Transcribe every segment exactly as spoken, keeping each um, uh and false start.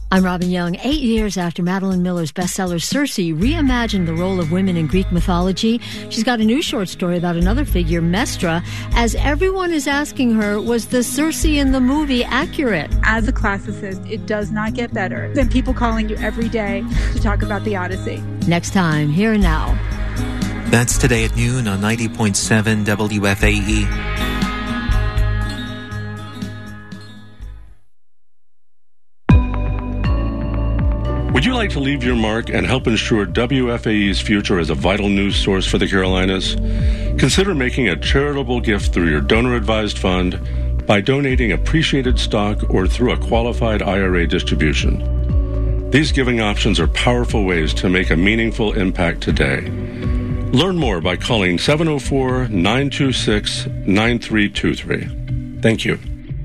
I'm Robin Young. Eight years after Madeline Miller's bestseller Circe reimagined the role of women in Greek mythology, she's got a new short story about another figure, Mestra, as everyone is asking her, was the Circe in the movie accurate? As a classicist, it does not get better than people calling you every day to talk about the Odyssey. Next time, Here and Now. That's today at noon on ninety point seven W F A E. Would you like to leave your mark and help ensure W F A E's future as a vital news source for the Carolinas? Consider making a charitable gift through your donor-advised fund by donating appreciated stock or through a qualified I R A distribution. These giving options are powerful ways to make a meaningful impact today. Learn more by calling seven oh four, nine two six, nine three two three. Thank you.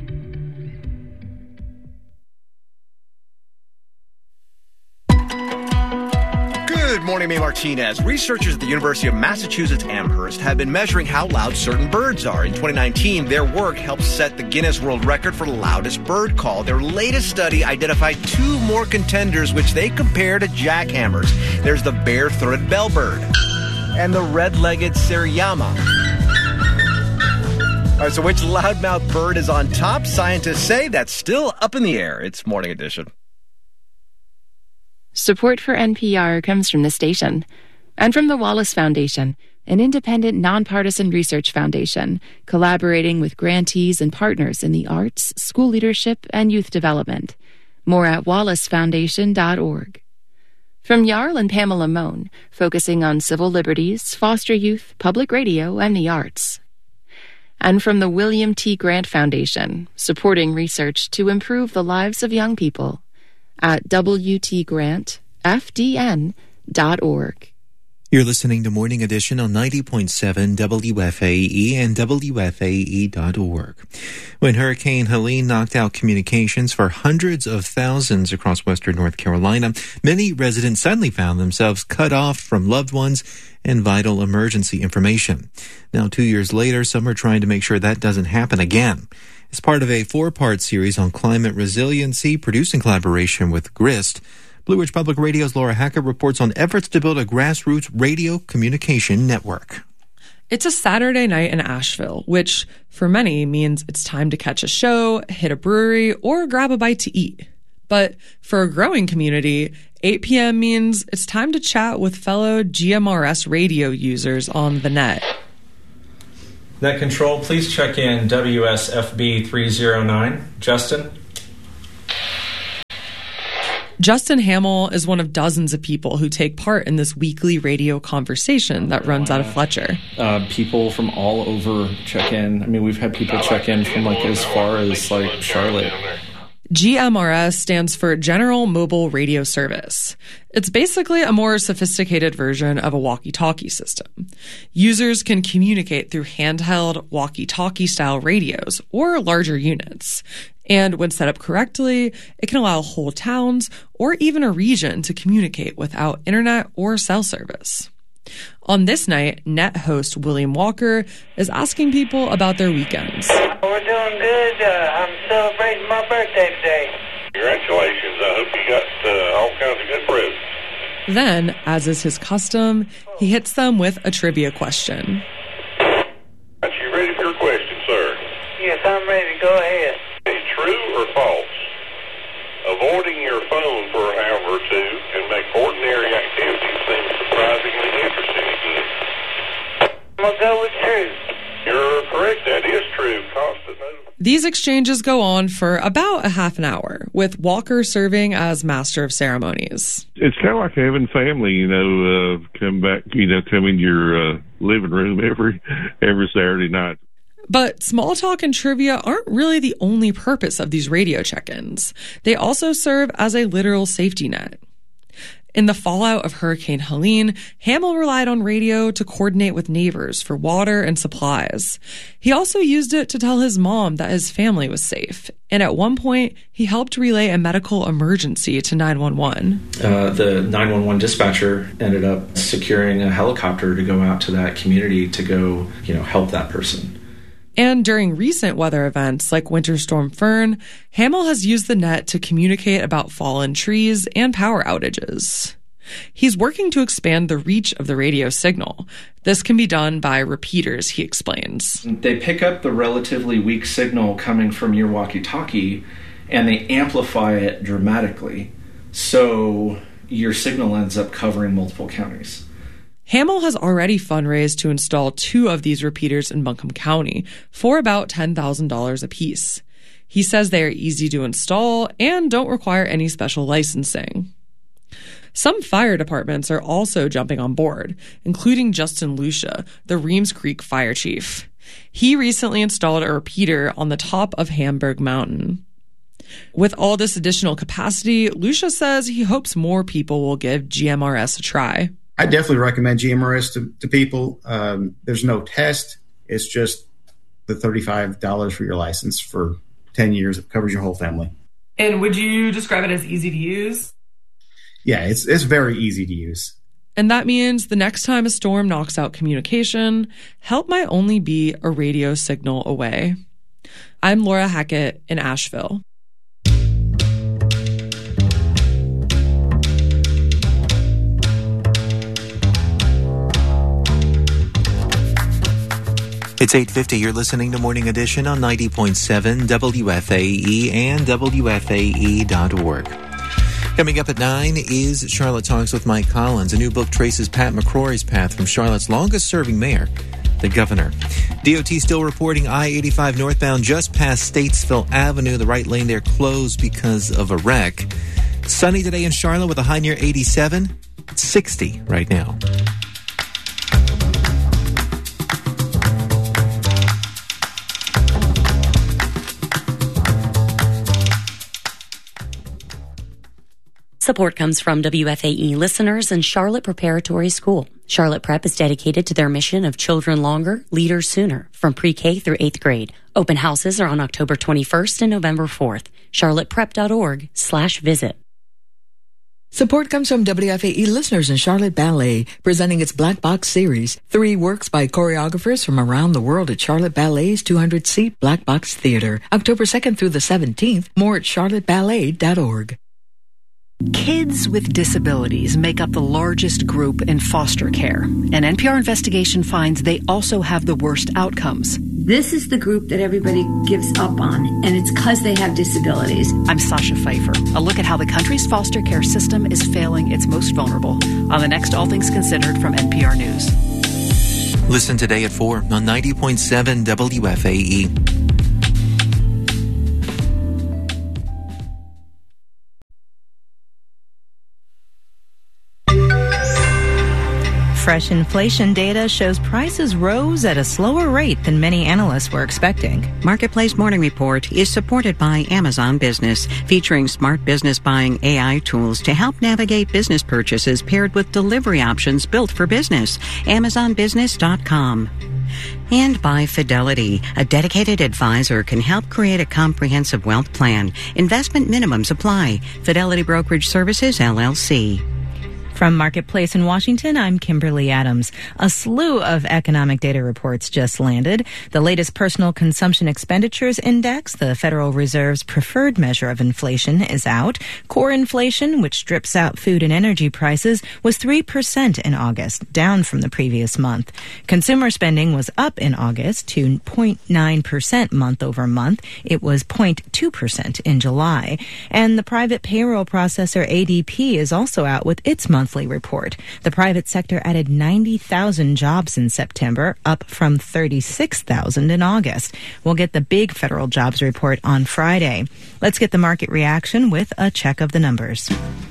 Good morning, May Martinez. Researchers at the University of Massachusetts Amherst have been measuring how loud certain birds are. In twenty nineteen, their work helped set the Guinness World Record for loudest bird call. Their latest study identified two more contenders, which they compare to jackhammers. There's the bare-throated bellbird and the red-legged Seriyama. All right, so which loudmouth bird is on top? Scientists say that's still up in the air. It's Morning Edition. Support for N P R comes from the station and from the Wallace Foundation, an independent, nonpartisan research foundation collaborating with grantees and partners in the arts, school leadership, and youth development. More at wallace foundation dot org. From Jarl and Pamela Mohn, focusing on civil liberties, foster youth, public radio, and the arts. And from the William T. Grant Foundation, supporting research to improve the lives of young people. At w t grant f d n dot org. You're listening to Morning Edition on ninety point seven W F A E and W F A E dot org. When Hurricane Helene knocked out communications for hundreds of thousands across western North Carolina, many residents suddenly found themselves cut off from loved ones and vital emergency information. Now, two years later, some are trying to make sure that doesn't happen again. As part of a four-part series on climate resiliency, produced in collaboration with GRIST, Blue Ridge Public Radio's Laura Hackett reports on efforts to build a grassroots radio communication network. It's a Saturday night in Asheville, which for many means it's time to catch a show, hit a brewery, or grab a bite to eat. But for a growing community, eight p.m. means it's time to chat with fellow G M R S radio users on the net. Net Control, please check in W S F B three oh nine. Justin? Justin Hamill is one of dozens of people who take part in this weekly radio conversation that runs out of Fletcher. Uh, people from all over check in. I mean, we've had people check in from like as far as like Charlotte. G M R S stands for General Mobile Radio Service. It's basically a more sophisticated version of a walkie-talkie system. Users can communicate through handheld walkie-talkie style radios or larger units. And when set up correctly, it can allow whole towns or even a region to communicate without internet or cell service. On this night, Net host William Walker is asking people about their weekends. We're doing good. Uh, I'm celebrating my birthday today. Congratulations. I hope you got uh, all kinds of good presents. Then, as is his custom, he hits them with a trivia question. Are you ready for your question, sir? Yes, I'm ready. Go ahead. Is true or false? Avoiding your phone for an hour or two can make ordinary activities seem surprisingly interesting again. I'm going to go with true. You're correct. That is true. Constant notification. These exchanges go on for about a half an hour, with Walker serving as master of ceremonies. It's kind of like having family, you know, uh, come back, you know, come in your uh, living room every every Saturday night. But small talk and trivia aren't really the only purpose of these radio check-ins. They also serve as a literal safety net. In the fallout of Hurricane Helene, Hamill relied on radio to coordinate with neighbors for water and supplies. He also used it to tell his mom that his family was safe. And at one point, he helped relay a medical emergency to nine one one. Uh, the nine one one dispatcher ended up securing a helicopter to go out to that community to go, you know, help that person. And during recent weather events like Winter Storm Fern, Hamill has used the net to communicate about fallen trees and power outages. He's working to expand the reach of the radio signal. This can be done by repeaters, he explains. They pick up the relatively weak signal coming from your walkie-talkie, and they amplify it dramatically. So your signal ends up covering multiple counties. Hamill has already fundraised to install two of these repeaters in Buncombe County for about ten thousand dollars apiece. He says they are easy to install and don't require any special licensing. Some fire departments are also jumping on board, including Justin Lucia, the Reams Creek fire chief. He recently installed a repeater on the top of Hamburg Mountain. With all this additional capacity, Lucia says he hopes more people will give G M R S a try. I definitely recommend G M R S to, to people. Um, there's no test. It's just the thirty-five dollars for your license for ten years. It covers your whole family. And would you describe it as easy to use? Yeah, it's it's very easy to use. And that means the next time a storm knocks out communication, help might only be a radio signal away. I'm Laura Hackett in Asheville. It's eight fifty. You're listening to Morning Edition on ninety point seven W F A E and W F A E dot org. Coming up at nine is Charlotte Talks with Mike Collins. A new book traces Pat McCrory's path from Charlotte's longest-serving mayor, the governor. D O T still reporting I eighty-five northbound just past Statesville Avenue. The right lane there closed because of a wreck. Sunny today in Charlotte with a high near eighty-seven. sixty right now. Support comes from W F A E listeners and Charlotte Preparatory School. Charlotte Prep is dedicated to their mission of children longer, leaders sooner, from pre-K through eighth grade. Open houses are on October twenty-first and November fourth. charlotteprep.org slash visit. Support comes from W F A E listeners and Charlotte Ballet, presenting its Black Box series. Three works by choreographers from around the world at Charlotte Ballet's two hundred seat Black Box Theater. October second through the seventeenth. More at charlotte ballet dot org. Kids with disabilities make up the largest group in foster care. An N P R investigation finds they also have the worst outcomes. This is the group that everybody gives up on, and it's because they have disabilities. I'm Sasha Pfeiffer. A look at how the country's foster care system is failing its most vulnerable on the next All Things Considered from N P R News. Listen today at four on ninety point seven W F A E. Fresh inflation data shows prices rose at a slower rate than many analysts were expecting. Marketplace Morning Report is supported by Amazon Business, featuring smart business buying A I tools to help navigate business purchases paired with delivery options built for business. amazon business dot com. And by Fidelity, a dedicated advisor can help create a comprehensive wealth plan. Investment minimums apply. Fidelity Brokerage Services, L L C. From Marketplace in Washington, I'm Kimberly Adams. A slew of economic data reports just landed. The latest Personal Consumption Expenditures Index, the Federal Reserve's preferred measure of inflation, is out. Core inflation, which strips out food and energy prices, was three percent in August, down from the previous month. Consumer spending was up in August to zero point nine percent month over month. It was zero point two percent in July. And the private payroll processor A D P is also out with its month monthly report. The private sector added ninety thousand jobs in September, up from thirty-six thousand in August. We'll get the big federal jobs report on Friday. Let's get the market reaction with a check of the numbers.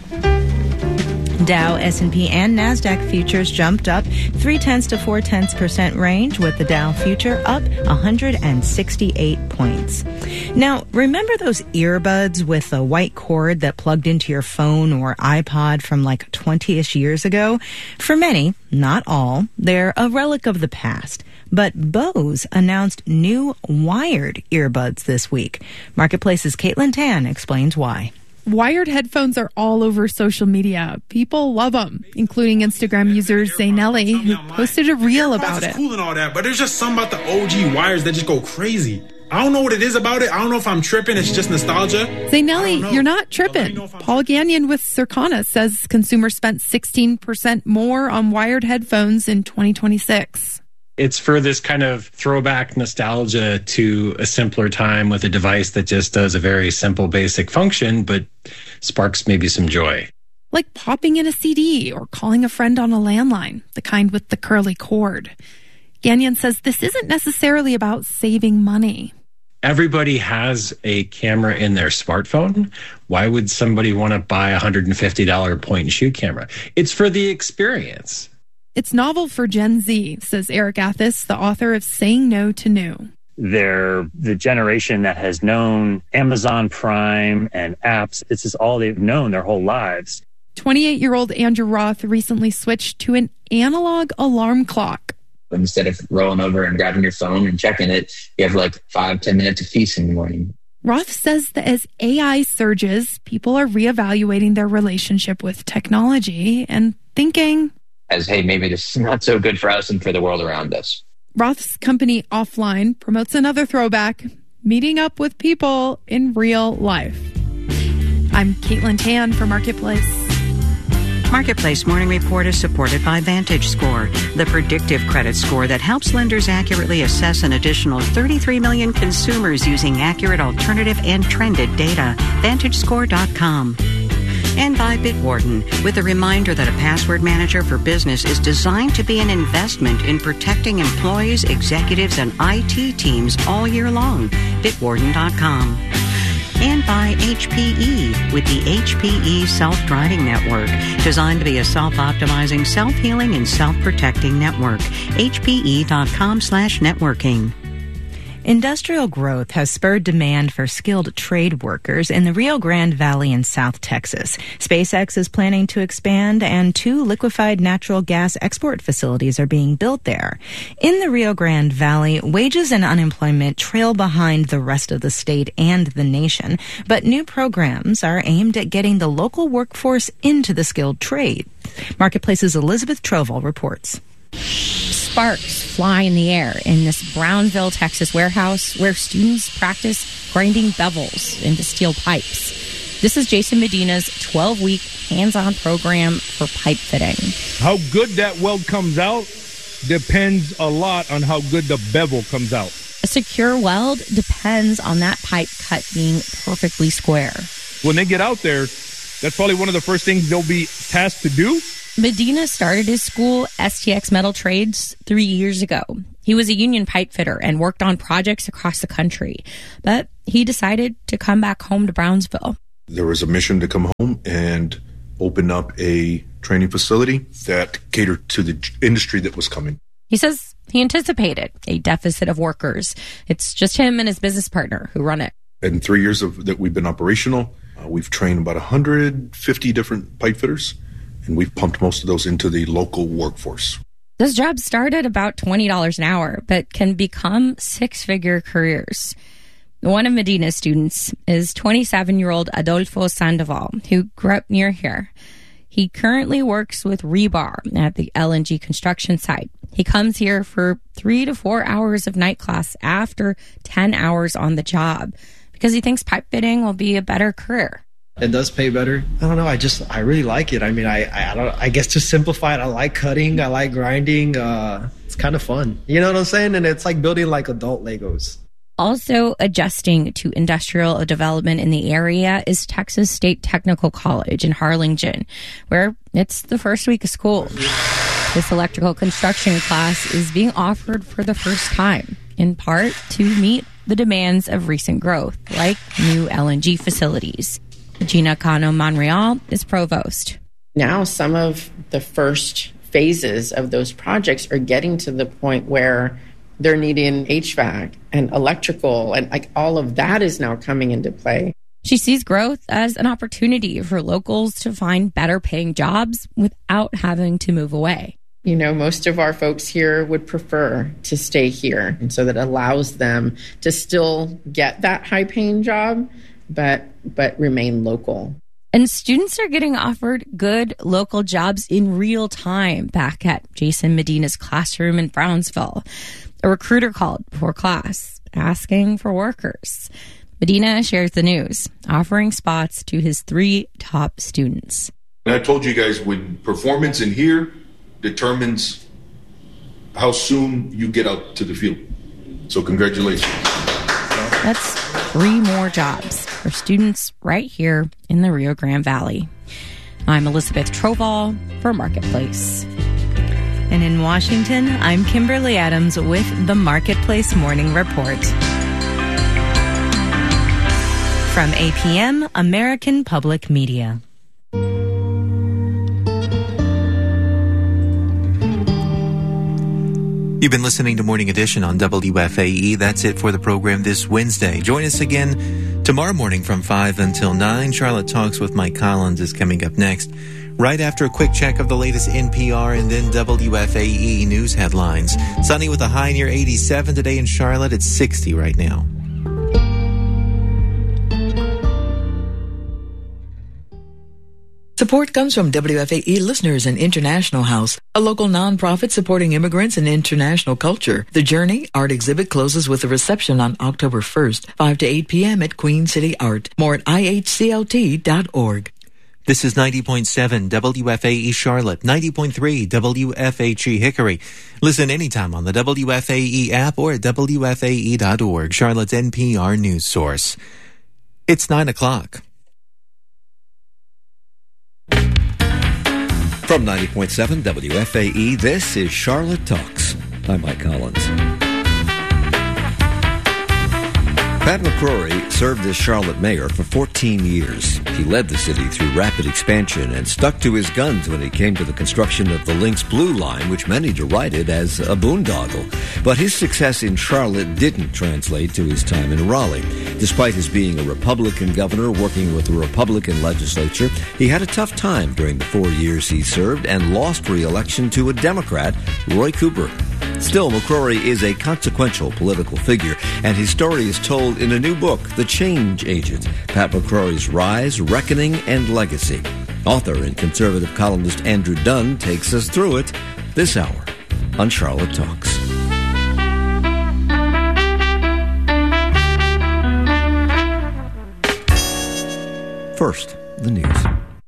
Dow, S and P, and NASDAQ futures jumped up three-tenths to four-tenths percent range, with the Dow future up one hundred sixty-eight points. Now, remember those earbuds with a white cord that plugged into your phone or iPod from like twenty-ish years ago? For many, not all, they're a relic of the past. But Bose announced new wired earbuds this week. Marketplace's Caitlin Tan explains why. Wired headphones are all over social media. People love them, including Instagram user Zaynelli, who posted a reel about it. Cool and all that, but there's just something about the O G wires that just go crazy. I don't know what it is about it. I don't know if I'm tripping. It's just nostalgia. Zaynelli, you're not tripping. Paul Gagnon with Circana says consumers spent sixteen percent more on wired headphones in twenty twenty-six. It's for this kind of throwback nostalgia to a simpler time with a device that just does a very simple, basic function, but sparks maybe some joy. Like popping in a C D or calling a friend on a landline, the kind with the curly cord. Gagnon says this isn't necessarily about saving money. Everybody has a camera in their smartphone. Why would somebody want to buy a one hundred fifty dollars point-and-shoot camera? It's for the experience. It's novel for Gen Z, says Eric Athis, the author of Saying No to New. They're the generation that has known Amazon Prime and apps. This is all they've known their whole lives. twenty-eight-year-old Andrew Roth recently switched to an analog alarm clock. Instead of rolling over and grabbing your phone and checking it, you have like five, ten minutes of peace in the morning. Roth says that as A I surges, people are reevaluating their relationship with technology and thinking, as, hey, maybe this is not so good for us and for the world around us. Roth's company Offline promotes another throwback, meeting up with people in real life. I'm Caitlin Tan for Marketplace. Marketplace Morning Report is supported by VantageScore, the predictive credit score that helps lenders accurately assess an additional thirty-three million consumers using accurate alternative and trended data. Vantage Score dot com. And by Bitwarden, with a reminder that a password manager for business is designed to be an investment in protecting employees, executives, and I T teams all year long. Bitwarden dot com. And by H P E, with the H P E Self-Driving Network, designed to be a self-optimizing, self-healing, and self-protecting network. H P E dot com slash networking. Industrial growth has spurred demand for skilled trade workers in the Rio Grande Valley in South Texas. SpaceX is planning to expand, and two liquefied natural gas export facilities are being built there. In the Rio Grande Valley, wages and unemployment trail behind the rest of the state and the nation, but new programs are aimed at getting the local workforce into the skilled trade. Marketplace's Elizabeth Troval reports. Sparks fly in the air in this Brownville, Texas warehouse where students practice grinding bevels into steel pipes. This is Jason Medina's twelve-week hands-on program for pipe fitting. How good that weld comes out depends a lot on how good the bevel comes out. A secure weld depends on that pipe cut being perfectly square. When they get out there, that's probably one of the first things they'll be tasked to do. Medina started his school, S T X Metal Trades, three years ago. He was a union pipe fitter and worked on projects across the country. But he decided to come back home to Brownsville. There was a mission to come home and open up a training facility that catered to the industry that was coming. He says he anticipated a deficit of workers. It's just him and his business partner who run it. In three years of, that we've been operational, uh, we've trained about one hundred fifty different pipe fitters. And we've pumped most of those into the local workforce. Those jobs start at about twenty dollars an hour, but can become six-figure careers. One of Medina's students is twenty-seven-year-old Adolfo Sandoval, who grew up near here. He currently works with rebar at the L N G construction site. He comes here for three to four hours of night class after ten hours on the job because he thinks pipe fitting will be a better career. It does pay better. I don't know. I just, I really like it. I mean, I, I, I don't, I guess to simplify it, I like cutting. I like grinding. Uh, it's kind of fun. You know what I'm saying? And it's like building like adult Legos. Also adjusting to industrial development in the area is Texas State Technical College in Harlingen, where it's the first week of school. This electrical construction class is being offered for the first time, in part to meet the demands of recent growth, like new L N G facilities. Gina Cano Monreal is provost. Now some of the first phases of those projects are getting to the point where they're needing H V A C and electrical, and like all of that is now coming into play. She sees growth as an opportunity for locals to find better paying jobs without having to move away. You know, most of our folks here would prefer to stay here, and so that allows them to still get that high paying job but but remain local. And students are getting offered good local jobs in real time back at Jason Medina's classroom in Brownsville. A recruiter called before class asking for workers. Medina shares the news, offering spots to his three top students. And I told you guys, when performance in here determines how soon you get out to the field. So congratulations. That's three more jobs for students right here in the Rio Grande Valley. I'm Elizabeth Troval for Marketplace. And in Washington, I'm Kimberly Adams with the Marketplace Morning Report. From A P M, American Public Media. You've been listening to Morning Edition on W F A E. That's it for the program this Wednesday. Join us again tomorrow morning from five until nine. Charlotte Talks with Mike Collins is coming up next, right after a quick check of the latest N P R and then W F A E news headlines. Sunny with a high near eighty-seven today in Charlotte. It's sixty right now. Support comes from W F A E listeners and International House, a local nonprofit supporting immigrants and international culture. The Journey art exhibit closes with a reception on October first, five to eight p.m. at Queen City Art. More at I H C L T dot org. This is ninety point seven W F A E Charlotte, ninety point three W F H E Hickory. Listen anytime on the W F A E app or at W F A E dot org, Charlotte's N P R news source. It's nine o'clock. From ninety point seven W F A E, this is Charlotte Talks. I'm Mike Collins. Pat McCrory served as Charlotte mayor for fourteen years. He led the city through rapid expansion and stuck to his guns when it came to the construction of the Lynx Blue Line, which many derided as a boondoggle. But his success in Charlotte didn't translate to his time in Raleigh. Despite his being a Republican governor working with the Republican legislature, he had a tough time during the four years he served and lost re-election to a Democrat, Roy Cooper. Still, McCrory is a consequential political figure, and his story is told in a new book, The Change Agent, Pat McCrory's Rise, Reckoning, and Legacy. Author and conservative columnist Andrew Dunn takes us through it this hour on Charlotte Talks. First, the news.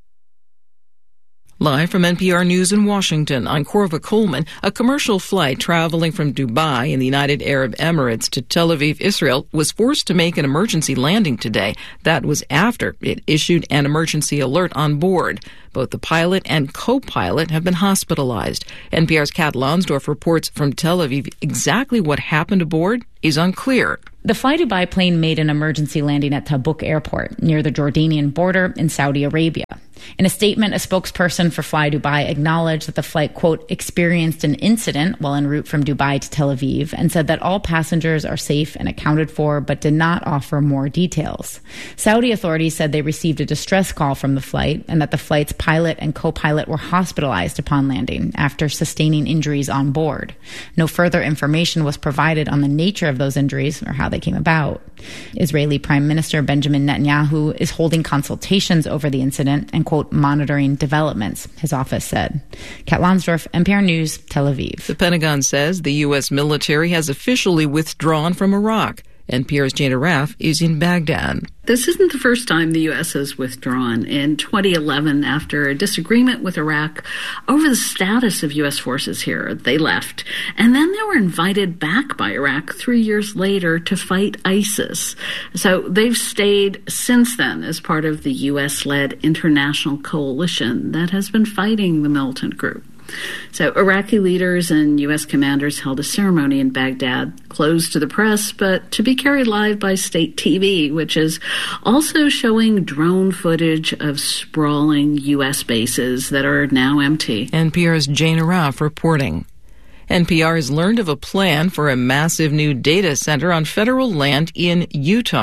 Live from N P R News in Washington, I'm Corva Coleman. A commercial flight traveling from Dubai in the United Arab Emirates to Tel Aviv, Israel, was forced to make an emergency landing today. That was after it issued an emergency alert on board. Both the pilot and co-pilot have been hospitalized. N P R's Kat Lonsdorf reports from Tel Aviv exactly what happened aboard is unclear. The Fly Dubai plane made an emergency landing at Tabuk Airport near the Jordanian border in Saudi Arabia. In a statement, a spokesperson for Fly Dubai acknowledged that the flight, quote, experienced an incident while en route from Dubai to Tel Aviv and said that all passengers are safe and accounted for, but did not offer more details. Saudi authorities said they received a distress call from the flight and that the flight's pilot and co-pilot were hospitalized upon landing after sustaining injuries on board. No further information was provided on the nature of those injuries or how they came about. Israeli Prime Minister Benjamin Netanyahu is holding consultations over the incident and, quote, monitoring developments, his office said. Kat Lonsdorf, N P R News, Tel Aviv. The Pentagon says the U S military has officially withdrawn from Iraq. N P R's Jana Raff is in Baghdad. This isn't the first time the U S has withdrawn. In twenty eleven, after a disagreement with Iraq over the status of U S forces here, they left. And then they were invited back by Iraq three years later to fight ISIS. So they've stayed since then as part of the U S-led international coalition that has been fighting the militant group. So Iraqi leaders and U S commanders held a ceremony in Baghdad, closed to the press, but to be carried live by state T V, which is also showing drone footage of sprawling U S bases that are now empty. N P R's Jane Raff reporting. N P R has learned of a plan for a massive new data center on federal land in Utah.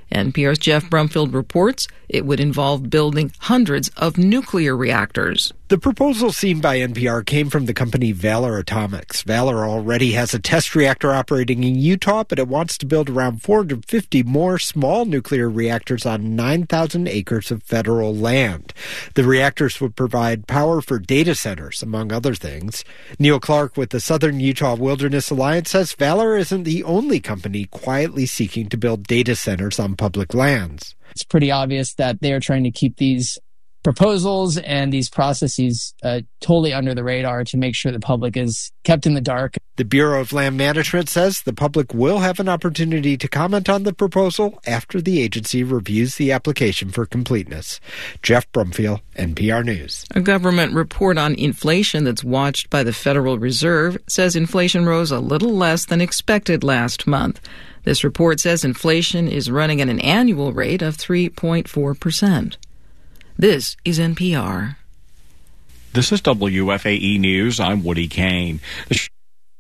N P R's Jeff Brumfield reports it would involve building hundreds of nuclear reactors. The proposal seen by N P R came from the company Valor Atomics. Valor already has a test reactor operating in Utah, but it wants to build around four hundred fifty more small nuclear reactors on nine thousand acres of federal land. The reactors would provide power for data centers, among other things. Neil Clark with the Southern Utah Wilderness Alliance says Valor isn't the only company quietly seeking to build data centers on public lands. It's pretty obvious that they are trying to keep these proposals and these processes uh, totally under the radar to make sure the public is kept in the dark. The Bureau of Land Management says the public will have an opportunity to comment on the proposal after the agency reviews the application for completeness. Jeff Brumfield, N P R News. A government report on inflation that's watched by the Federal Reserve says inflation rose a little less than expected last month. This report says inflation is running at an annual rate of three point four percent. This is N P R. This is W F A E News. I'm Woody Kane. The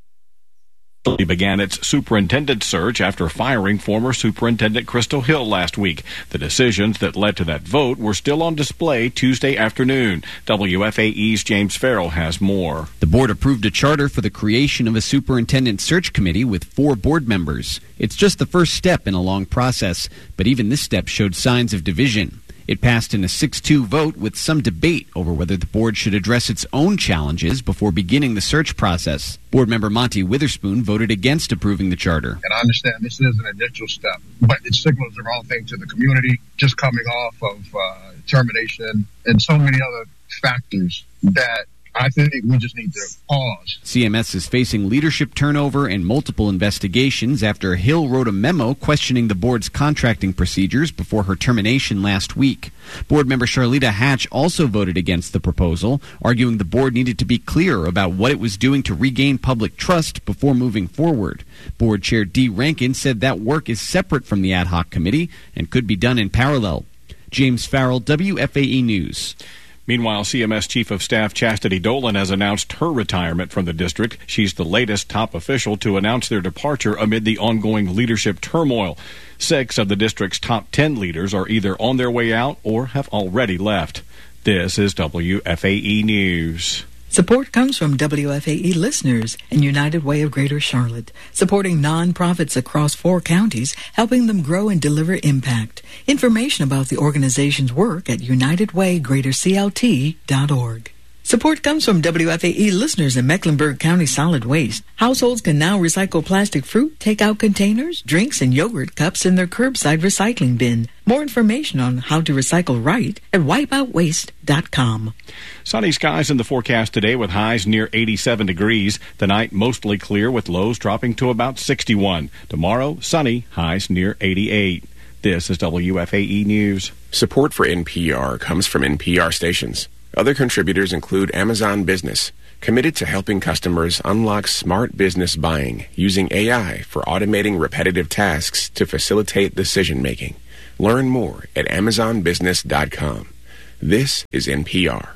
began its superintendent search after firing former Superintendent Crystal Hill last week. The decisions that led to that vote were still on display Tuesday afternoon. W F A E's James Farrell has more. The board approved a charter for the creation of a superintendent search committee with four board members. It's just the first step in a long process, but even this step showed signs of division. It passed in a six two vote with some debate over whether the board should address its own challenges before beginning the search process. Board member Monty Witherspoon voted against approving the charter. And I understand this is an initial step, but it signals the wrong thing to the community, just coming off of uh, termination and so many other factors that I think we just need to pause. C M S is facing leadership turnover and multiple investigations after Hill wrote a memo questioning the board's contracting procedures before her termination last week. Board member Charlita Hatch also voted against the proposal, arguing the board needed to be clear about what it was doing to regain public trust before moving forward. Board Chair Dee Rankin said that work is separate from the ad hoc committee and could be done in parallel. James Farrell, W F A E News. Meanwhile, C M S Chief of Staff Chastity Dolan has announced her retirement from the district. She's the latest top official to announce their departure amid the ongoing leadership turmoil. Six of the district's top ten leaders are either on their way out or have already left. This is W F A E News. Support comes from W F A E listeners and United Way of Greater Charlotte, supporting nonprofits across four counties, helping them grow and deliver impact. Information about the organization's work at united way greater c l t dot org. Support comes from W F A E listeners in Mecklenburg County Solid Waste. Households can now recycle plastic fruit, takeout containers, drinks, and yogurt cups in their curbside recycling bin. More information on how to recycle right at wipeout waste dot com. Sunny skies in the forecast today with highs near eighty-seven degrees. Tonight, mostly clear with lows dropping to about sixty-one. Tomorrow, sunny, highs near eighty-eight. This is W F A E News. Support for N P R comes from N P R stations. Other contributors include Amazon Business, committed to helping customers unlock smart business buying using A I for automating repetitive tasks to facilitate decision-making. Learn more at amazon business dot com. This is N P R.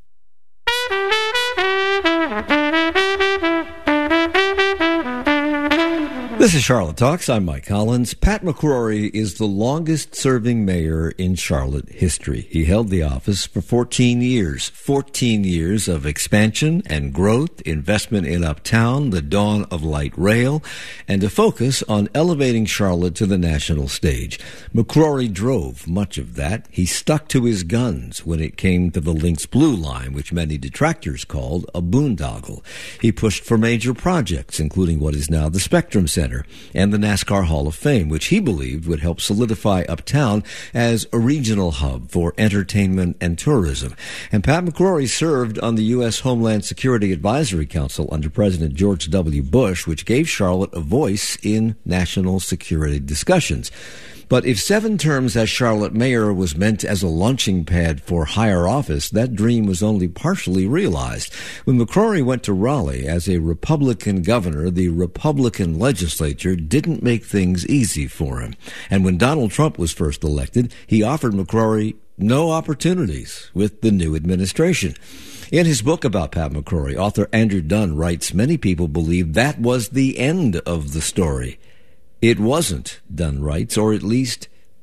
This is Charlotte Talks. I'm Mike Collins. Pat McCrory is the longest-serving mayor in Charlotte history. He held the office for fourteen years. fourteen years of expansion and growth, investment in Uptown, the dawn of light rail, and a focus on elevating Charlotte to the national stage. McCrory drove much of that. He stuck to his guns when it came to the Lynx Blue Line, which many detractors called a boondoggle. He pushed for major projects, including what is now the Spectrum Center and the NASCAR Hall of Fame, which he believed would help solidify Uptown as a regional hub for entertainment and tourism. And Pat McCrory served on the U S Homeland Security Advisory Council under President George W. Bush, which gave Charlotte a voice in national security discussions. But if seven terms as Charlotte mayor was meant as a launching pad for higher office, that dream was only partially realized. When McCrory went to Raleigh as a Republican governor, the Republican legislature didn't make things easy for him. And when Donald Trump was first elected, he offered McCrory no opportunities with the new administration. In his book about Pat McCrory, author Andrew Dunn writes, many people believe that was the end of the story. It wasn't, Dunn writes, or at least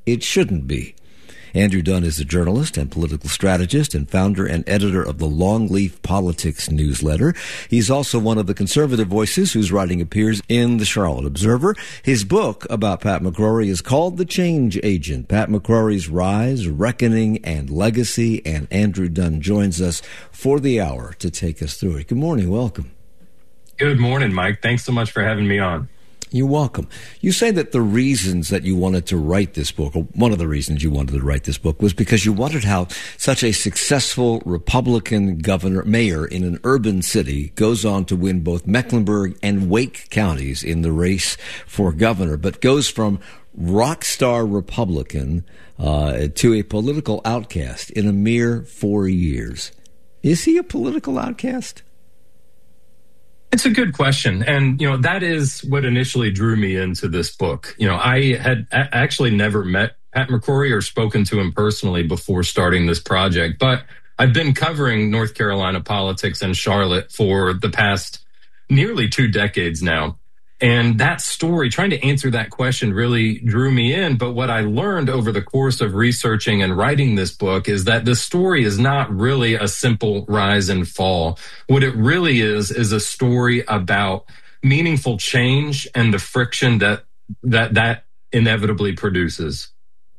it shouldn't be. Andrew Dunn is a journalist and political strategist and founder and editor of the Longleaf Politics newsletter. He's also one of the conservative voices whose writing appears in the Charlotte Observer. His book about Pat McCrory is called The Change Agent, Pat McCrory's Rise, Reckoning, and Legacy. And Andrew Dunn joins us for the hour to take us through it. Good morning. Welcome. Good morning, Mike. Thanks so much for having me on. You're welcome. You say that the reasons that you wanted to write this book, or one of the reasons you wanted to write this book, was because you wondered how such a successful Republican governor, mayor in an urban city goes on to win both Mecklenburg and Wake counties in the race for governor, but goes from rock star Republican uh, to a political outcast in a mere four years. Is he a political outcast? It's a good question. And, you know, that is what initially drew me into this book. You know, I had a- actually never met Pat McCrory or spoken to him personally before starting this project, but I've been covering North Carolina politics and Charlotte for the past nearly two decades now. And that story, trying to answer that question, really drew me in. But what I learned over the course of researching and writing this book is that the story is not really a simple rise and fall. What it really is, is a story about meaningful change and the friction that that, that inevitably produces.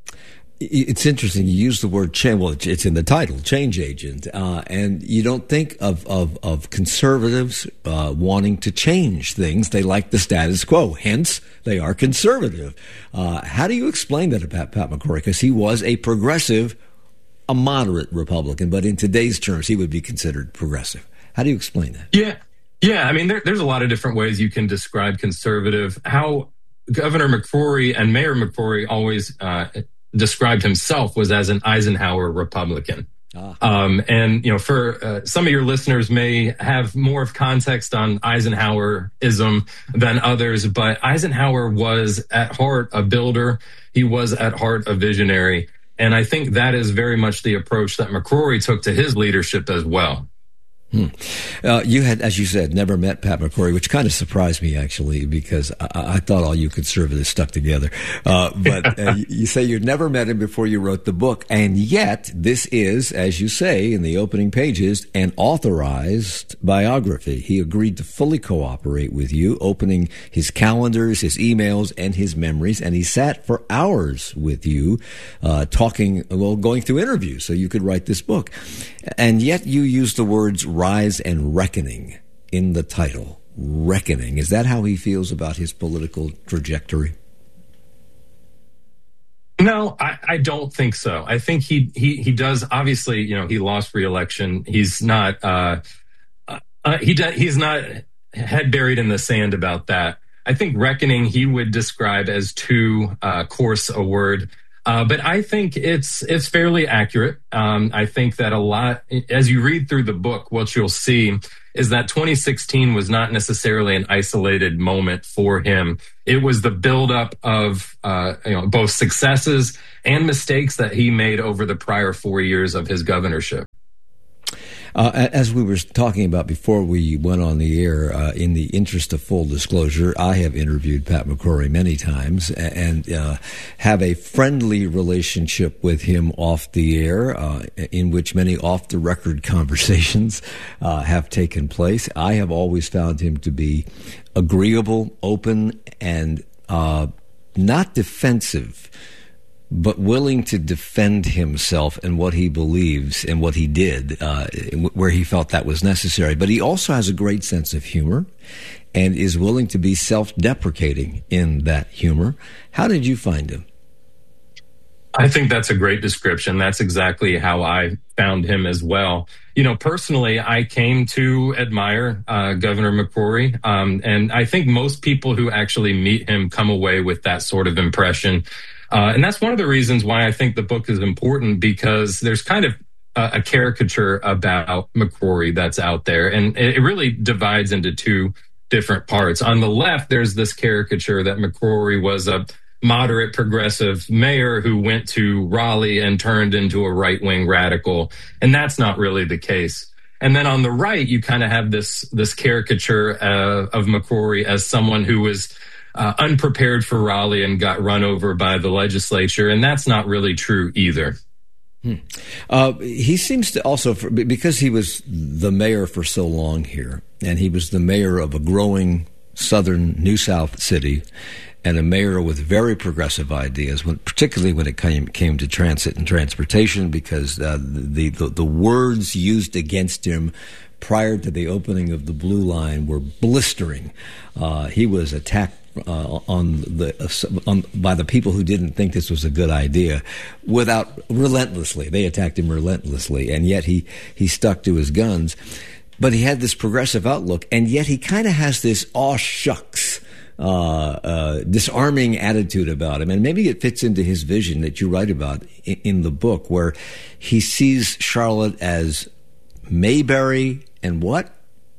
It's interesting. You use the word change. Well, it's in the title, change agent. Uh, and you don't think of, of, of conservatives uh, wanting to change things. They like the status quo. Hence, they are conservative. Uh, how do you explain that about Pat McCrory? Because he was a progressive, a moderate Republican, but in today's terms, he would be considered progressive. How do you explain that? Yeah. Yeah. I mean, there, there's a lot of different ways you can describe conservative. How Governor McCrory and Mayor McCrory always uh described himself was as an Eisenhower Republican. Ah. Um, and, you know, for uh, some of your listeners may have more of context on Eisenhowerism than others, but Eisenhower was at heart a builder. He was at heart a visionary. And I think that is very much the approach that McCrory took to his leadership as well. Hmm. Uh, you had, as you said, never met Pat McCrory, which kind of surprised me, actually, because I, I thought all you conservatives stuck together. Uh, but uh, you say you'd never met him before you wrote the book. And yet, this is, as you say in the opening pages, an authorized biography. He agreed to fully cooperate with you, opening his calendars, his emails, and his memories. And he sat for hours with you, uh, talking, well, going through interviews so you could write this book. And yet you use the words rise and reckoning in the title. Reckoning. Is that how he feels about his political trajectory? No, I, I don't think so. I think he, he, he does. Obviously, you know, he lost re-election. He's not, uh, uh, he does, he's not head buried in the sand about that. I think reckoning he would describe as too uh, coarse a word. Uh, but I think it's it's fairly accurate. Um, I think that a lot, as you read through the book, what you'll see is that twenty sixteen was not necessarily an isolated moment for him. It was the buildup of uh, you know, both successes and mistakes that he made over the prior four years of his governorship. Uh, as we were talking about before we went on the air, uh, in the interest of full disclosure, I have interviewed Pat McCrory many times and uh, have a friendly relationship with him off the air, uh, in which many off-the-record conversations uh, have taken place. I have always found him to be agreeable, open, and uh, not defensive, but willing to defend himself and what he believes and what he did, uh, where he felt that was necessary. But he also has a great sense of humor and is willing to be self-deprecating in that humor. How did you find him? I think that's a great description. That's exactly how I found him as well. You know, personally, I came to admire uh, Governor McCrory, um, and I think most people who actually meet him come away with that sort of impression. Uh, and that's one of the reasons why I think the book is important, because there's kind of a, a caricature about McCrory that's out there. And it, it really divides into two different parts. On the left, there's this caricature that McCrory was a moderate progressive mayor who went to Raleigh and turned into a right-wing radical. And that's not really the case. And then on the right, you kind of have this, this caricature uh, of McCrory as someone who was uh, unprepared for Raleigh and got run over by the legislature. And that's not really true either. Hmm. Uh, he seems to also, because he was the mayor for so long here, and he was the mayor of a growing southern New South city, and a mayor with very progressive ideas, when, particularly when it came, came to transit and transportation, because uh, the, the the words used against him prior to the opening of the Blue Line were blistering. Uh, he was attacked Uh, on the uh, on, by the people who didn't think this was a good idea, without relentlessly. They attacked him relentlessly, and yet he he stuck to his guns. But he had this progressive outlook, and yet he kind of has this aw shucks, uh, uh, disarming attitude about him. And maybe it fits into his vision that you write about in, in the book, where he sees Charlotte as Mayberry and what?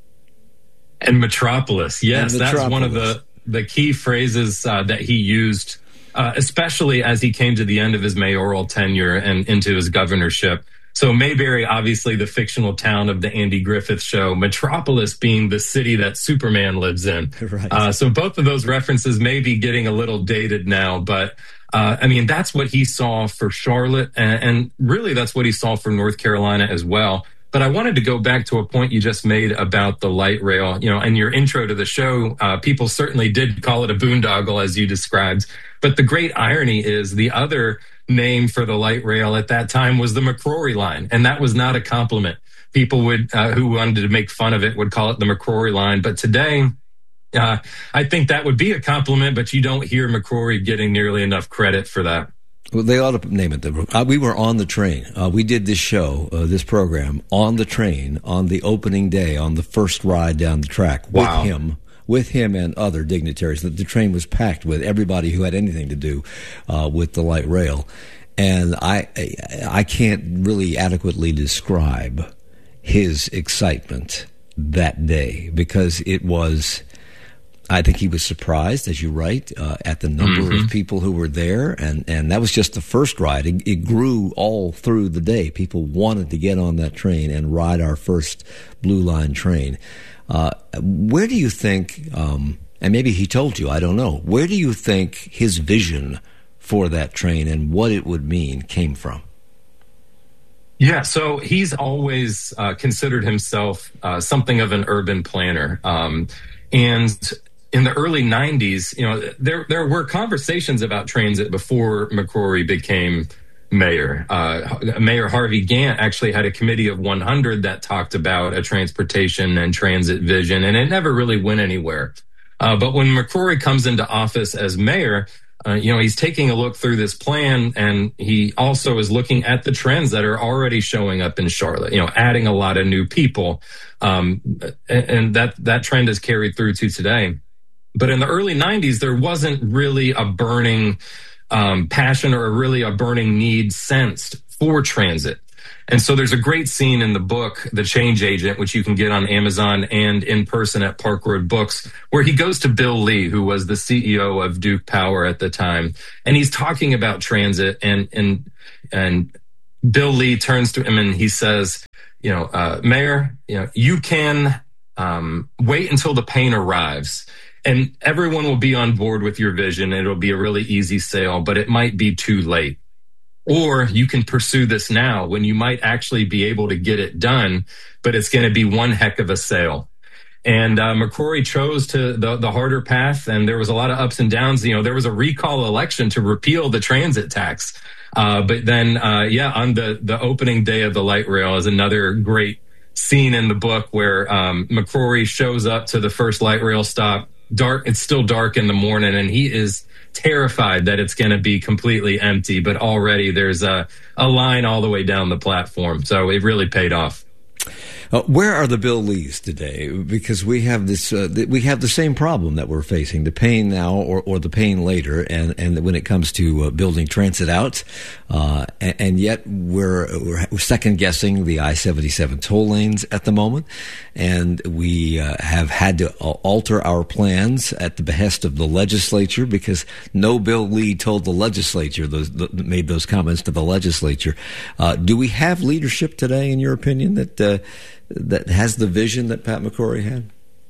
And Metropolis. Yes, and Metropolis. That's one of the the key phrases uh, that he used, uh, especially as he came to the end of his mayoral tenure and into his governorship. So Mayberry, obviously the fictional town of the Andy Griffith show, Metropolis being the city that Superman lives in. Right. Uh, so both of those references may be getting a little dated now, but uh, I mean, that's what he saw for Charlotte, and, and really that's what he saw for North Carolina as well. But I wanted to go back to a point you just made about the light rail. You know, in your intro to the show, uh, people certainly did call it a boondoggle, as you described. But the great irony is the other name for the light rail at that time was the McCrory Line, and that was not a compliment. People would uh, who wanted to make fun of it would call it the McCrory Line. But today, uh, I think that would be a compliment, but you don't hear McCrory getting nearly enough credit for that. Well, they ought to name it. Uh, we were on the train. Uh, we did this show, uh, this program, on the train on the opening day, on the first ride down the track with wow. him, with him and other dignitaries. The, the train was packed with everybody who had anything to do uh, with the light rail. And I, I can't really adequately describe his excitement that day, because it was... I think he was surprised, as you write, uh, at the number mm-hmm. of people who were there, and, and that was just the first ride. It, it grew all through the day. People wanted to get on that train and ride our first Blue Line train. Uh, where do you think, um, and maybe he told you, I don't know, where do you think his vision for that train and what it would mean came from? Yeah, so he's always uh, considered himself uh, something of an urban planner. Um, and in the early nineties, you know, there there were conversations about transit before McCrory became mayor. Uh, Mayor Harvey Gantt actually had a committee of one hundred that talked about a transportation and transit vision, and it never really went anywhere. Uh, but when McCrory comes into office as mayor, uh, you know, he's taking a look through this plan, and he also is looking at the trends that are already showing up in Charlotte, you know, adding a lot of new people. Um, and, and that, that trend is carried through to today. But in the early nineties, there wasn't really a burning um, passion or really a burning need sensed for transit. And so there's a great scene in the book, The Change Agent, which you can get on Amazon and in person at Park Road Books, where he goes to Bill Lee, who was the C E O of Duke Power at the time. And he's talking about transit, and, and, and Bill Lee turns to him and he says, you know, uh, Mayor, you know, you can um, wait until the pain arrives. And everyone will be on board with your vision. It'll be a really easy sale, but it might be too late. Or you can pursue this now when you might actually be able to get it done, but it's going to be one heck of a sale. And uh, McCrory chose to the, the harder path, and there was a lot of ups and downs. You know, there was a recall election to repeal the transit tax. Uh, but then, uh, yeah, on the, the opening day of the light rail is another great scene in the book where um, McCrory shows up to the first light rail stop. Dark, it's still dark in the morning, and he is terrified that it's going to be completely empty, but already there's a, a line all the way down the platform. So it really paid off. Uh, where are the Bill Lees today? Because we have this, uh, th- we have the same problem that we're facing: the pain now or, or the pain later. And, and when it comes to uh, building transit out, uh, and, and yet we're, we're second guessing the I seventy-seven toll lanes at the moment, and we uh, have had to alter our plans at the behest of the legislature, because no Bill Lee told the legislature those th- made those comments to the legislature. Uh, do we have leadership today, in your opinion, that uh, that has the vision that Pat McCrory had?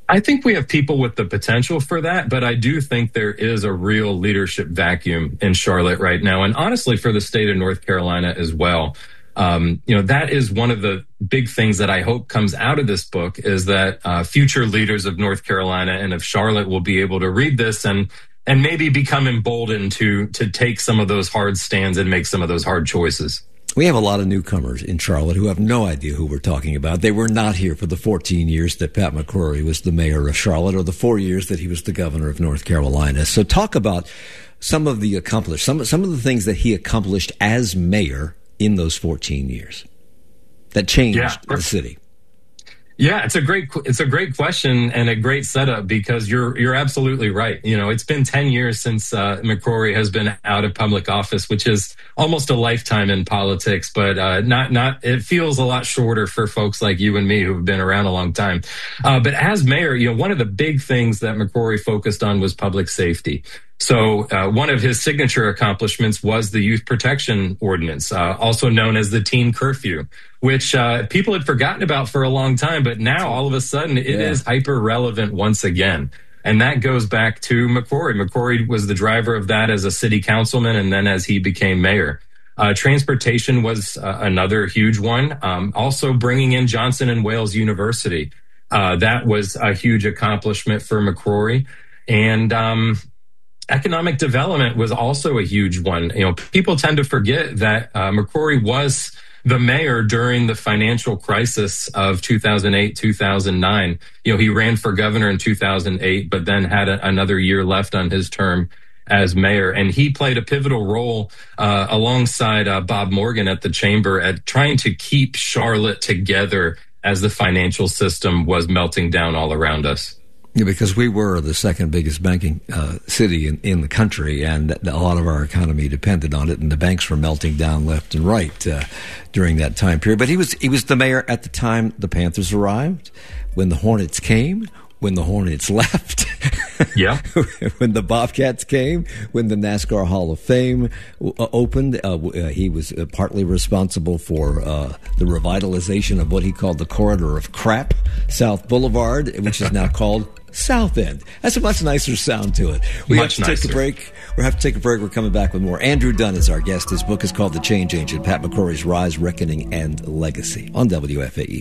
I think we have people with the potential for that, but I do think there is a real leadership vacuum in Charlotte right now, and honestly for the state of North Carolina as well. Um, you know, that is one of the big things that I hope comes out of this book, is that uh, future leaders of North Carolina and of Charlotte will be able to read this and and maybe become emboldened to to take some of those hard stands and make some of those hard choices. We have a lot of newcomers in Charlotte who have no idea who we're talking about. They were not here for the fourteen years that Pat McCrory was the mayor of Charlotte, or the four years that he was the governor of North Carolina. So talk about some of the accomplished, some, some of the things that he accomplished as mayor in those fourteen years that changed yeah. the city. Yeah, it's a great it's a great question and a great setup, because you're you're absolutely right. You know, it's been ten years since uh, McCrory has been out of public office, which is almost a lifetime in politics. But uh, not not it feels a lot shorter for folks like you and me who have been around a long time. Uh, but as mayor, you know, one of the big things that McCrory focused on was public safety. So uh, one of his signature accomplishments was the Youth Protection Ordinance, uh, also known as the teen curfew, which uh, people had forgotten about for a long time. But now all of a sudden it yeah. is hyper relevant once again. And that goes back to McCrory. McCrory was the driver of that as a city councilman, and then as he became mayor. Uh, transportation was uh, another huge one. Um, also bringing in Johnson and Wales University. Uh, that was a huge accomplishment for McCrory. And, um, economic development was also a huge one. You know, people tend to forget that uh, McCrory was the mayor during the financial crisis of two thousand eight, two thousand nine. You know, he ran for governor in two thousand eight, but then had a, another year left on his term as mayor. And he played a pivotal role uh, alongside uh, Bob Morgan at the chamber at trying to keep Charlotte together as the financial system was melting down all around us. Yeah, because we were the second biggest banking uh, city in, in the country, and a lot of our economy depended on it, and the banks were melting down left and right uh, during that time period. But he was he was the mayor at the time the Panthers arrived, when the Hornets came, when the Hornets left, yeah, when the Bobcats came, when the NASCAR Hall of Fame uh, opened. Uh, uh, he was uh, partly responsible for uh, the revitalization of what he called the Corridor of Crap, South Boulevard, which is now called South End. That's a much nicer sound to it. We much have to nicer. take a break. We have to take a break. We're coming back with more. Andrew Dunn is our guest. His book is called The Change Agent, Pat McCrory's Rise, Reckoning, and Legacy on W F A E.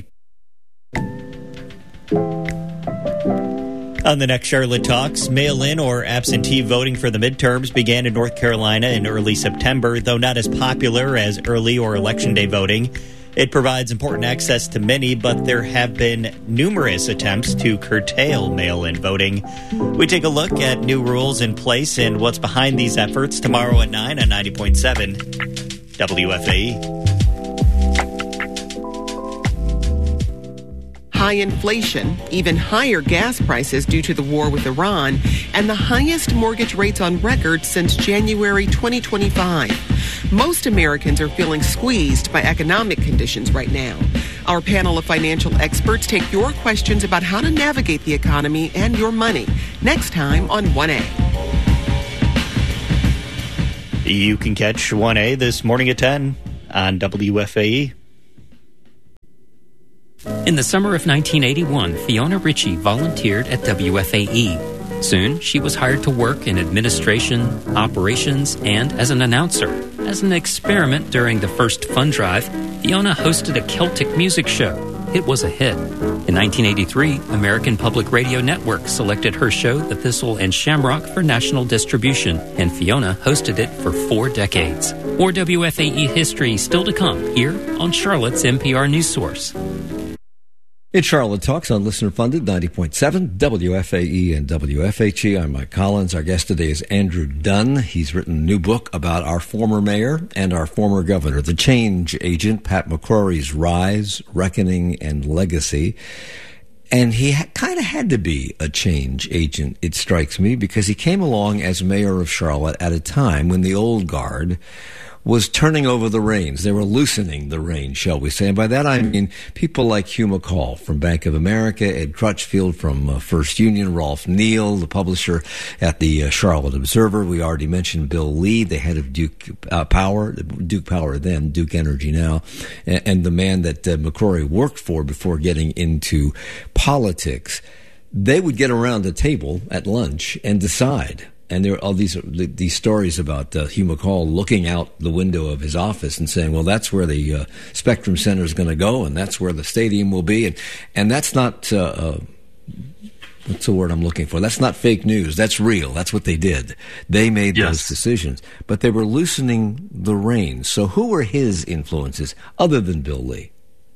On the next Charlotte Talks, mail-in or absentee voting for the midterms began in North Carolina in early September, though not as popular as early or election day voting. It provides important access to many, but there have been numerous attempts to curtail mail-in voting. We take a look at new rules in place and what's behind these efforts tomorrow at nine on ninety point seven W F A E. High inflation, even higher gas prices due to the war with Iran, and the highest mortgage rates on record since January twenty twenty-five. Most Americans are feeling squeezed by economic conditions right now. Our panel of financial experts take your questions about how to navigate the economy and your money next time on one A. You can catch one A this morning at ten on W F A E. In the summer of nineteen eighty-one, Fiona Ritchie volunteered at W F A E. Soon, she was hired to work in administration, operations, and as an announcer. As an experiment during the first fund drive, Fiona hosted a Celtic music show. It was a hit. In nineteen eighty-three, American Public Radio Network selected her show, The Thistle and Shamrock, for national distribution, and Fiona hosted it for four decades. More W F A E history still to come here on Charlotte's N P R News Source. It's Charlotte Talks on listener-funded ninety point seven W F A E and W F H E. I'm Mike Collins. Our guest today is Andrew Dunn. He's written a new book about our former mayor and our former governor, The Change Agent, Pat McCrory's Rise, Reckoning, and Legacy. And he ha- kind of had to be a change agent, it strikes me, because he came along as mayor of Charlotte at a time when the old guard was turning over the reins. They were loosening the reins, shall we say. And by that I mean people like Hugh McCall from Bank of America, Ed Crutchfield from uh, First Union, Rolf Neal, the publisher at the uh, Charlotte Observer. We already mentioned Bill Lee, the head of Duke uh, Power, Duke Power then, Duke Energy now, and, and the man that uh, McCrory worked for before getting into politics. they would get around the table at lunch and decide. And there are all these these stories about uh, Hugh McCall looking out the window of his office and saying, well, that's where the uh, Spectrum Center is going to go, and that's where the stadium will be. And, and that's not, uh, uh, what's the word I'm looking for? That's not fake news. That's real. That's what they did. They made yes. those decisions. But they were loosening the reins. So who were his influences other than Bill Lee?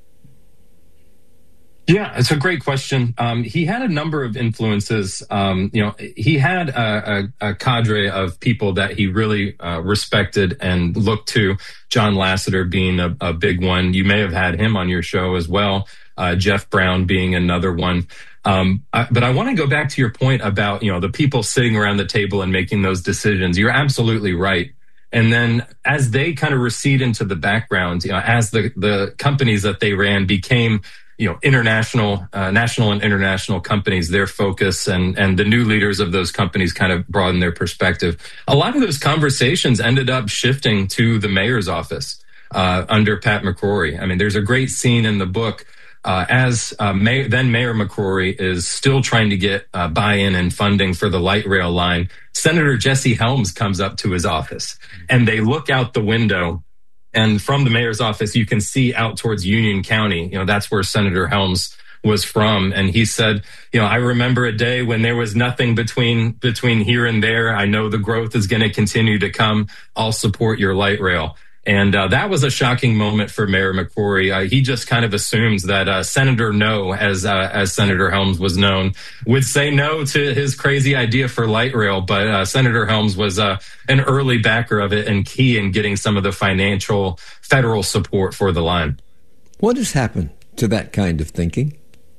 Yeah, it's a great question. Um, he had a number of influences. Um, you know, he had a, a, a cadre of people that he really uh, respected and looked to. John Lasseter being a, a big one. You may have had him on your show as well. Uh, Jeff Brown being another one. Um, I, but I want to go back to your point about, you know, the people sitting around the table and making those decisions. You're absolutely right. And then as they kind of recede into the background, you know, as the, the companies that they ran became, you know, international, uh, national and international companies, their focus and, and the new leaders of those companies kind of broaden their perspective. A lot of those conversations ended up shifting to the mayor's office, uh, under Pat McCrory. I mean, there's a great scene in the book, uh, as, uh, Mayor, then Mayor McCrory is still trying to get, uh, buy-in and funding for the light rail line. Senator Jesse Helms comes up to his office and they look out the window. And from the mayor's office, you can see out towards Union County. You know, that's where Senator Helms was from. And he said, you know, I remember a day when there was nothing between between here and there. I know the growth is going to continue to come. I'll support your light rail. And uh, that was a shocking moment for Mayor McCrory. Uh, he just kind of assumes that uh, Senator No, as uh, as Senator Helms was known, would say no to his crazy idea for light rail. But uh, Senator Helms was uh, an early backer of it and key in getting some of the financial federal support for the line. What has happened to that kind of thinking?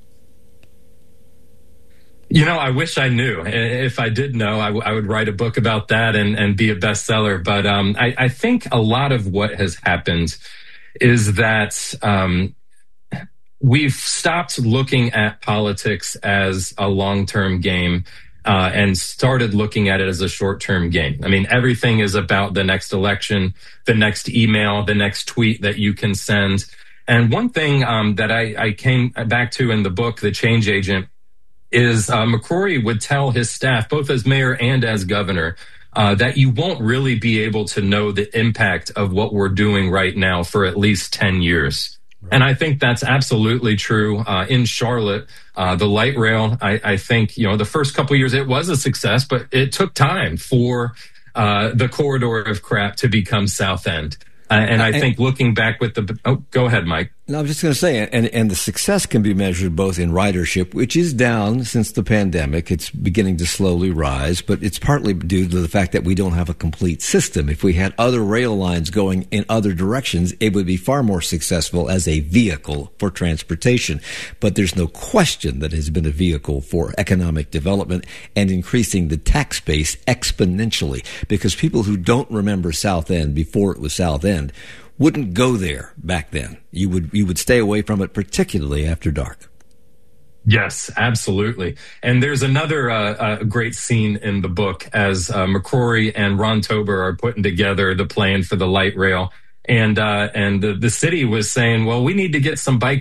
You know, I wish I knew. If I did know, I, w- I would write a book about that and, and be a bestseller. But um, I, I think a lot of what has happened is that um, we've stopped looking at politics as a long-term game uh, and started looking at it as a short-term game. I mean, everything is about the next election, the next email, the next tweet that you can send. And one thing um, that I, I came back to in the book, The Change Agent, is uh, McCrory would tell his staff, both as mayor and as governor, uh, that you won't really be able to know the impact of what we're doing right now for at least ten years. Right. And I think that's absolutely true. Uh, in Charlotte, uh, the light rail, I, I think, you know, the first couple of years it was a success, but it took time for uh, the corridor of crap to become South End. Uh, and I think looking back with the, oh, go ahead, Mike. No, I was just going to say, and, and the success can be measured both in ridership, which is down since the pandemic. It's beginning to slowly rise, but it's partly due to the fact that we don't have a complete system. If we had other rail lines going in other directions, it would be far more successful as a vehicle for transportation. But there's no question that it has been a vehicle for economic development and increasing the tax base exponentially, because people who don't remember South End before it was South End wouldn't go there back then. You would you would stay away from it, particularly after dark. Yes, absolutely. And there's another uh, uh, great scene in the book as uh, McCrory and Ron Tober are putting together the plan for the light rail. And uh, and the, the city was saying, well, we need to get some bike